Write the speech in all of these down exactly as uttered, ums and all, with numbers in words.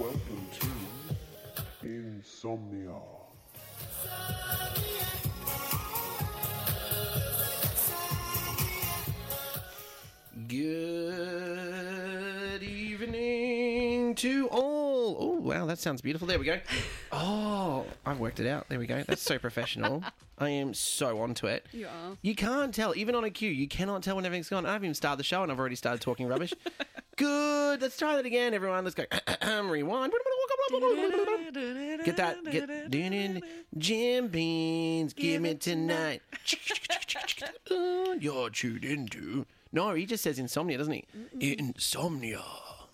Welcome to Insomnia. Good evening to all. Oh, wow, that sounds beautiful. There we go. Oh, I've worked it out. There we go. That's so professional. I am so onto it. You are. You can't tell, even on a cue, you cannot tell when everything's gone. I haven't even started the show and I've already started talking rubbish. Good. Let's try that again, everyone. Let's go. Rewind. Get that. Get Jim Beans. Give it tonight. You're tuned into. No, he just says insomnia, doesn't he? Mm-mm. Insomnia.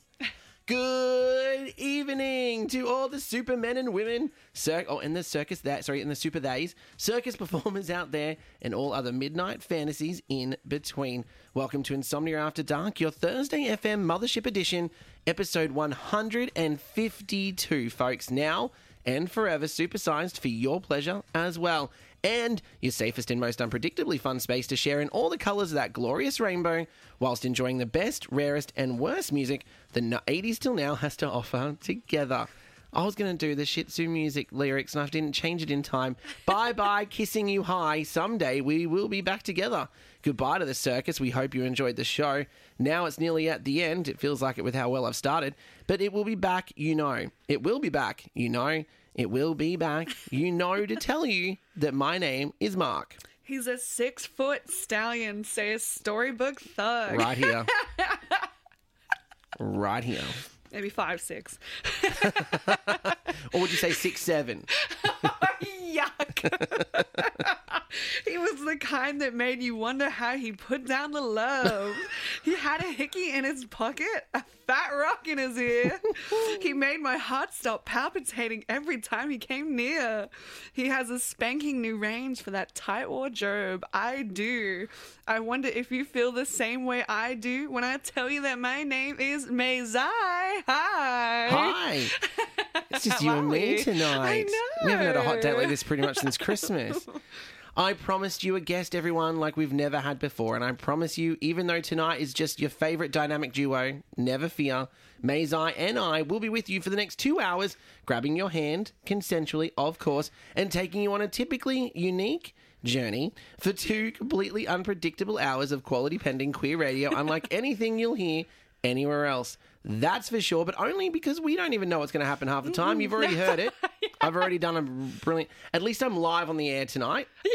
Good evening to all the supermen and women, cir- oh, and the circus that, sorry, and the super days, circus performers out there, and all other midnight fantasies in between. Welcome to Insomnia After Dark, your Thursday F M Mothership Edition, episode one hundred fifty-two, folks. Now and forever supersized for your pleasure as well. And your safest and most unpredictably fun space to share in all the colours of that glorious rainbow whilst enjoying the best, rarest and worst music the eighties till now has to offer together. I was going to do the Shih Tzu music lyrics and I didn't change it in time. Bye-bye, kissing you high. Someday we will be back together. Goodbye to the circus. We hope you enjoyed the show. Now it's nearly at the end. It feels like it with how well I've started. But it will be back, you know. It will be back, you know. It will be back, you know, to tell you that my name is Mark. He's a six-foot stallion, say a storybook thug. Right here. Right here. Maybe five, six. Or would you say six, seven? Yuck. He was the kind that made you wonder how he put down the love. He had a hickey in his pocket, a fat rock in his ear. He made my heart stop palpitating every time he came near. He has a spanking new range for that tight wardrobe. I do. I wonder if you feel the same way I do when I tell you that my name is Maisai. Hi. Hi. It's just you and me tonight. I know. We haven't had a hot date like this pretty much since Christmas. I promised you a guest, everyone, like we've never had before. And I promise you, even though tonight is just your favourite dynamic duo, never fear, Maisai and I will be with you for the next two hours, grabbing your hand, consensually, of course, and taking you on a typically unique journey for two completely unpredictable hours of quality pending queer radio, unlike anything you'll hear anywhere else. That's for sure, but only because we don't even know what's going to happen half the time. You've already heard it. Yeah. I've already done a brilliant... At least I'm live on the air tonight. Yeah.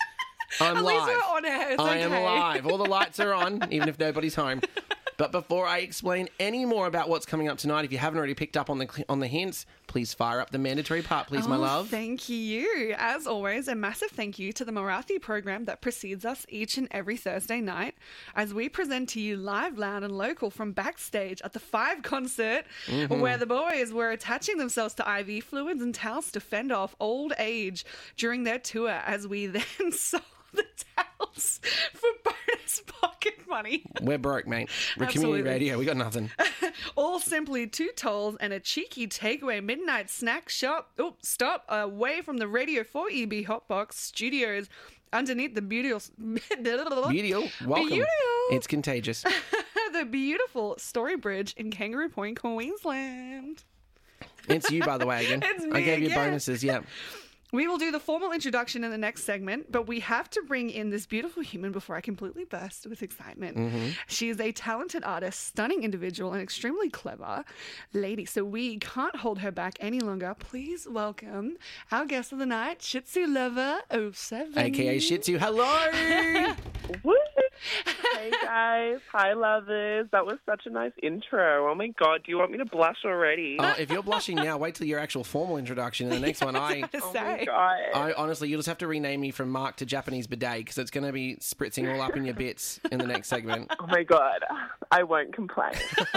I'm At live. least we're on air. It's I okay. am live. All the lights are on, even if nobody's home. But before I explain any more about what's coming up tonight, if you haven't already picked up on the on the hints, please fire up the mandatory part, please, oh, my love. Thank you. As always, a massive thank you to the Marathi program that precedes us each and every Thursday night as we present to you live, loud and local from backstage at the Five concert, mm-hmm. where the boys were attaching themselves to I V fluids and towels to fend off old age during their tour, as we then sold the towels for bonus pocket money. We're broke, mate. We're Absolutely. community radio. We got nothing. All simply two tolls and a cheeky takeaway midnight snack shop. Oh, stop. Away from the Radio four E B Hotbox studios underneath the beautiful... Beautiful. Welcome. Beautiful. It's contagious. The beautiful Story Bridge in Kangaroo Point, Queensland. It's you, by the way, again. It's me I gave you again. bonuses, yeah. We will do the formal introduction in the next segment, but we have to bring in this beautiful human before I completely burst with excitement. Mm-hmm. She is a talented artist, stunning individual, and extremely clever lady, so we can't hold her back any longer. Please welcome our guest of the night, Shih Tzu Lover oh seven. A K A Shih Tzu. Hello! Woo! Hey guys, hi lovers. That was such a nice intro. Oh my god, do you want me to blush already? Oh, if you're blushing now, wait till your actual formal introduction in the next one. I, oh my god. I honestly, you'll just have to rename me from Mark to Japanese bidet because it's going to be spritzing all up in your bits in the next segment. Oh my god, I won't complain.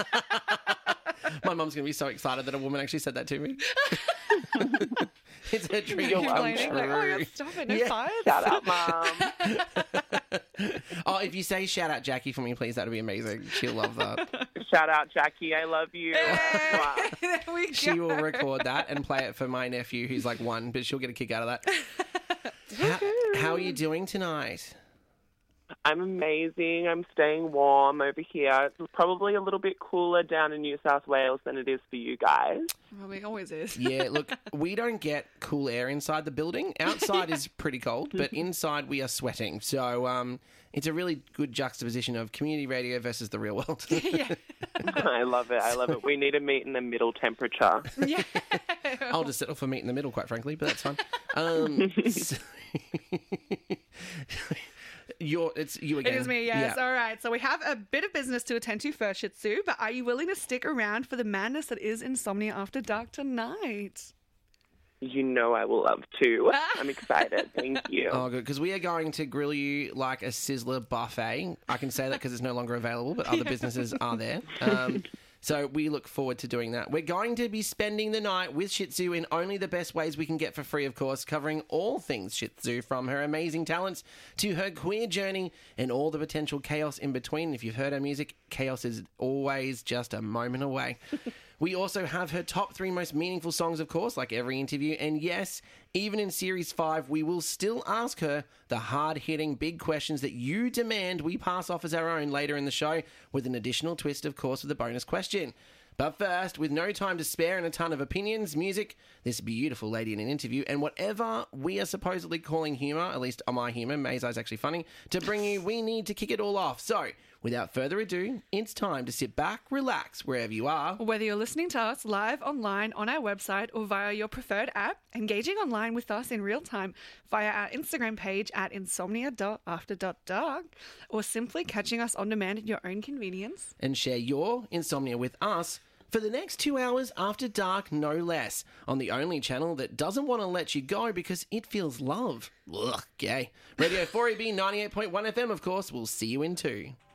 My mum's going to be so excited that a woman actually said that to me. It's a dream come Complaining, true. like, oh my god, stop it, no Yeah. fires. Shout out, mom. Oh, if you say shout out Jackie for me, please, that'd be amazing. She'll love that. Shout out, Jackie. I love you. Wow. There we go. She will record that and play it for my nephew, who's like one, but she'll get a kick out of that. How, how are you doing tonight? I'm amazing. I'm staying warm over here. It's probably a little bit cooler down in New South Wales than it is for you guys. Well, it always is. Yeah, look, we don't get cool air inside the building. Outside is pretty cold, but inside we are sweating. So um, it's a really good juxtaposition of community radio versus the real world. Yeah. I love it. I love it. We need to meet in the middle temperature. Yeah. I'll just settle for meat in the middle, quite frankly, but that's fine. Um, so- You're, it's you again. It is me, yes. Yeah. All right. So we have a bit of business to attend to first, Shih Tzu, but are you willing to stick around for the madness that is Insomnia After Dark tonight? You know I will love to. I'm excited. Thank you. Oh, good, because we are going to grill you like a Sizzler buffet. I can say that because it's no longer available, but other businesses are there. Um, so we look forward to doing that. We're going to be spending the night with Shih Tzu in only the best ways we can get for free, of course, covering all things Shih Tzu, from her amazing talents to her queer journey and all the potential chaos in between. If you've heard her music, chaos is always just a moment away. We also have her top three most meaningful songs, of course, like every interview. And yes, even in Series five, we will still ask her the hard-hitting big questions that you demand we pass off as our own later in the show, with an additional twist, of course, with a bonus question. But first, with no time to spare and a ton of opinions, music, this beautiful lady in an interview, and whatever we are supposedly calling humour, at least my humour, May's Eye's actually funny, to bring you, we need to kick it all off. So, without further ado, it's time to sit back, relax, wherever you are. Whether you're listening to us live online on our website or via your preferred app, engaging online with us in real time via our Instagram page at insomnia dot after dot dark, or simply catching us on demand at your own convenience. And share your insomnia with us for the next two hours after dark, no less, on the only channel that doesn't want to let you go because it feels love. Ugh, gay. Radio four E B ninety-eight point one F M, of course. We'll see you in two.